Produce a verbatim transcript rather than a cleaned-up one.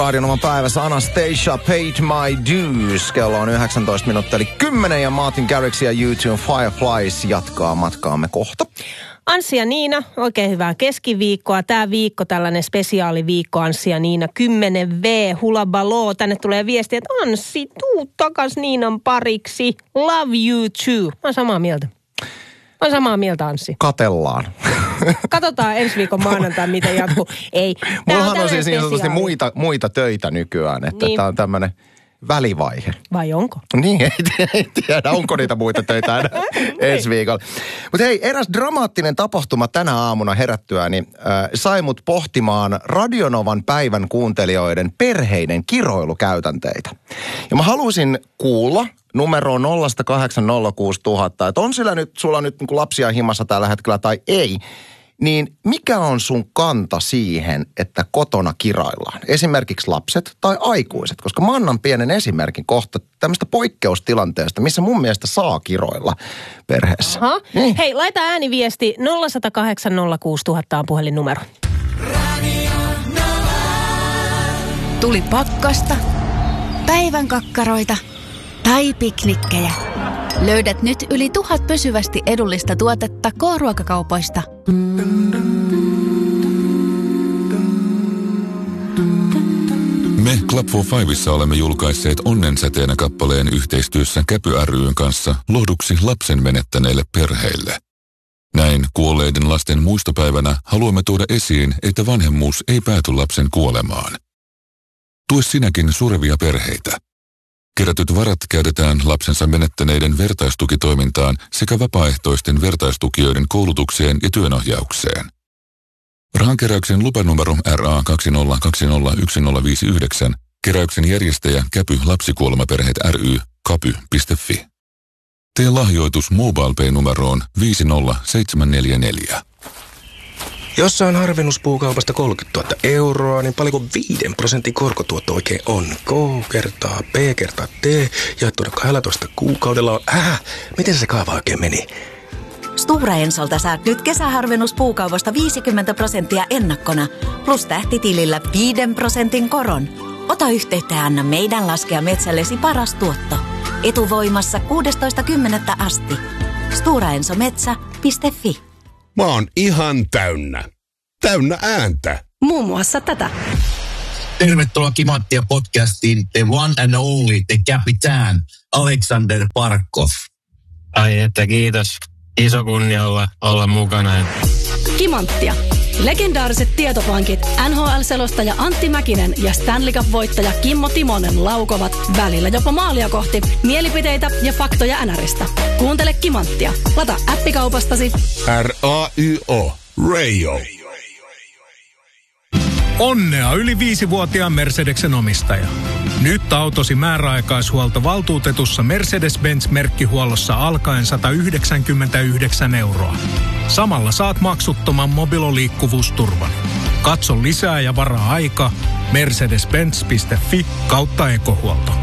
Radionoman päivässä Anastasia Paid My Dues. Kello on yhdeksäntoista minuuttia eli kymmenen ja Martin Garrix ja U two Fireflies jatkaa matkaamme kohta. Anssi ja Niina, oikein hyvää keskiviikkoa. Tämä viikko, tällainen spesiaaliviikko Anssi ja Niina, kymmenen V, hula baloo. Tänne tulee viesti, että Anssi, tuu takas Niinan pariksi. Love you too. Mä oon samaa mieltä. Mä oon samaa mieltä, Anssi. Katellaan. Katsotaan ensi viikon maanantai, miten jatkuu. Ei. Mullahan on siis niin sanotusti muita, muita töitä nykyään, että niin. Tämä on tämmöinen välivaihe. Vai onko? Niin, ei, ei tiedä, onko niitä muita töitä enää ensi viikolla. Mutta hei, eräs dramaattinen tapahtuma tänä aamuna herättyäni äh, sai mut pohtimaan Radionovan päivän kuuntelijoiden perheiden kiroilukäytänteitä. Ja mä halusin kuulla numeroon nolla kahdeksan nolla kuusi nolla nolla nolla, että on sillä nyt, sulla nyt niin kuin lapsia himassa tällä hetkellä tai ei, niin mikä on sun kanta siihen, että kotona kiraillaan? Esimerkiksi lapset tai aikuiset, koska mä annan pienen esimerkin kohta tämmöistä poikkeustilanteesta, missä mun mielestä saa kiroilla perheessä. Aha. Niin. Hei, laita ääniviesti nolla yksi nolla kahdeksan nolla kuusi nolla nolla nolla on puhelinnumero. Tuli pakkasta, päivän kakkaroita tai piknikkejä. Löydät nyt yli tuhat pysyvästi edullista tuotetta K-ruokakaupoista. Me Club for Fiveissa olemme julkaisseet Onnensäteenä kappaleen yhteistyössä Käpy ry:n kanssa lohduksi lapsen menettäneille perheille. Näin kuolleiden lasten muistopäivänä haluamme tuoda esiin, että vanhemmuus ei pääty lapsen kuolemaan. Tue sinäkin surevia perheitä. Kerätyt varat käytetään lapsensa menettäneiden vertaistukitoimintaan sekä vapaaehtoisten vertaistukijoiden koulutukseen ja työnohjaukseen. Rahankeräyksen lupanumero R A kaksi nolla kaksi nolla yksi nolla viisi yhdeksän, keräyksen järjestäjä Käpy Lapsikuolemaperheet ry, kapy piste fi. Tee lahjoitus MobilePay-numeroon viisi nolla seitsemän neljä neljä. Jos saan harvennuspuukaupasta kolmekymmentätuhatta euroa, niin paljonko viiden prosentin korkotuotto oikein on? K kertaa P kertaa T jaettuna kaksitoista kuukaudella on... Äh, miten se kaava oikein meni? Stora Ensolta saat nyt kesäharvennuspuukaupasta viisikymmentä prosenttia ennakkona, plus tähtitilillä viiden prosentin koron. Ota yhteyttä ja anna meidän laskea metsällesi paras tuotto. Etuvoimassa kuudestoista kymmenettä asti. stora enso metsä piste fi. Mä oon ihan täynnä. Täynnä ääntä. Muun muassa tätä. Tervetuloa Kimanttia podcastiin The One and Only, The Capitan, Alexander Barkov. Ai että kiitos. Iso kunnia olla, olla mukana. Kimanttia. Legendaariset tietopankit, N H L-selostaja Antti Mäkinen ja Stanley Cup-voittaja Kimmo Timonen laukovat välillä jopa maalia kohti mielipiteitä ja faktoja N R:stä. Kuuntele Kimanttia. Lata appikaupastasi. R A Y O. Rayo. Onnea yli viisivuotiaan Mercedesen omistaja. Nyt autosi määräaikaishuolto valtuutetussa Mercedes-Benz-merkkihuollossa alkaen sata yhdeksänkymmentäyhdeksän euroa. Samalla saat maksuttoman mobiloliikkuvuusturvan. Katso lisää ja varaa aika mercedes benz piste fi kautta ekohuolto.